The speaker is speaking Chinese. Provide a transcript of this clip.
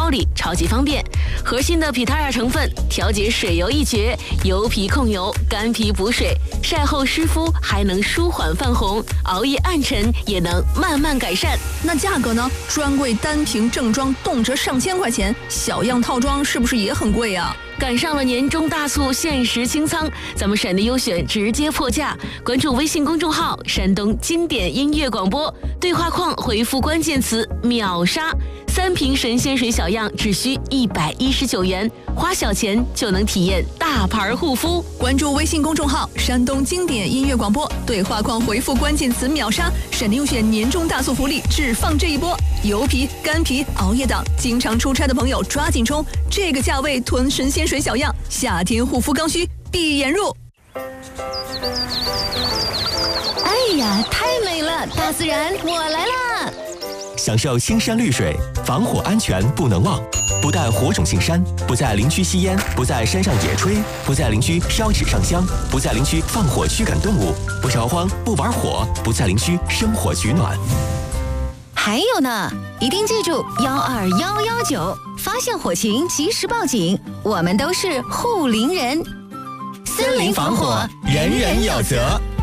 料理，超级方便。核心的皮塔尔成分，调节水油一绝，油皮控油，干皮补水，晒后湿敷还能舒缓泛红，熬夜暗沉也能慢慢改善。 那价格呢？专柜单瓶正装动辄上千块钱，小样套装是不是也很贵啊？ 赶上了年终大促，限时清仓，咱们陕的优选直接破价。关注微信公众号山东经典音乐广播，对话框回复关键词秒杀，3瓶神仙水小样只需119元，花小钱就能体验大牌护肤。 关注微信公众号山东经典音乐广播，对话框回复关键词秒杀，陕的优选年终大促福利只放这一波，油皮、干皮、熬夜党，经常出差的朋友抓紧冲，这个价位囤神仙水小样，夏天护肤刚需闭眼入。 哎呀，太美了，大自然，我来啦！ 享受青山绿水，防火安全不能忘。不但火种进山，不在林区吸烟，不在山上野炊，不在林区烧纸上香，不在林区放火驱赶动物，不着荒，不玩火，不在林区生火取暖。 还有呢，一定记住12119，发现火情及时报警，我们都是护林人。 森林防火，人人有责。